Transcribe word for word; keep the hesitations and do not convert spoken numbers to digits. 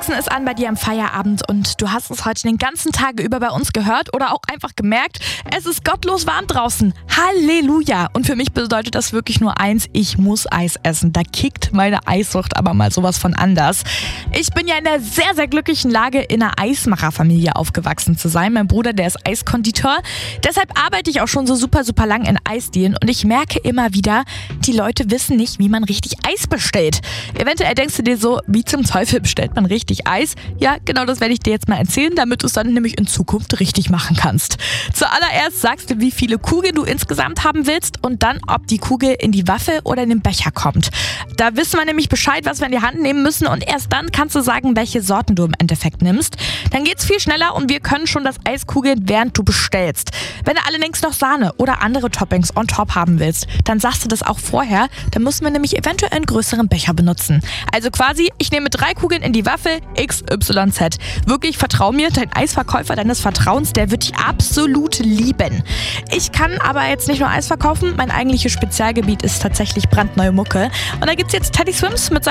Aufgewachsen ist an bei dir am Feierabend und du hast es heute den ganzen Tag über bei uns gehört oder auch einfach gemerkt, es ist gottlos warm draußen. Halleluja! Und für mich bedeutet das wirklich nur eins, ich muss Eis essen. Da kickt meine Eissucht aber mal sowas von anders. Ich bin ja in der sehr, sehr glücklichen Lage, in einer Eismacherfamilie aufgewachsen zu sein. Mein Bruder, der ist Eiskonditor. Deshalb arbeite ich auch schon so super, super lang in Eisdielen und ich merke immer wieder, die Leute wissen nicht, wie man richtig Eis bestellt. Eventuell denkst du dir so, wie zum Teufel bestellt man richtig Eis? Ja, genau das werde ich dir jetzt mal erzählen, damit du es dann nämlich in Zukunft richtig machen kannst. Zuallererst sagst du, wie viele Kugeln du insgesamt haben willst und dann, ob die Kugel in die Waffel oder in den Becher kommt. Da wissen wir nämlich Bescheid, was wir in die Hand nehmen müssen und erst dann kannst du sagen, welche Sorten du im Endeffekt nimmst. Dann geht's viel schneller und wir können schon das Eis kugeln, während du bestellst. Wenn du allerdings noch Sahne oder andere Toppings on top haben willst, dann sagst du das auch vorher, dann müssen wir nämlich eventuell einen größeren Becher benutzen. Also quasi, ich nehme drei Kugeln in die Waffel, X Y Z. Wirklich, vertrau mir, dein Eisverkäufer deines Vertrauens, der wird dich absolut lieben. Ich kann aber jetzt nicht nur Eis verkaufen, mein eigentliches Spezialgebiet ist tatsächlich brandneue Mucke. Und da gibt's jetzt Teddy Swims mit seinem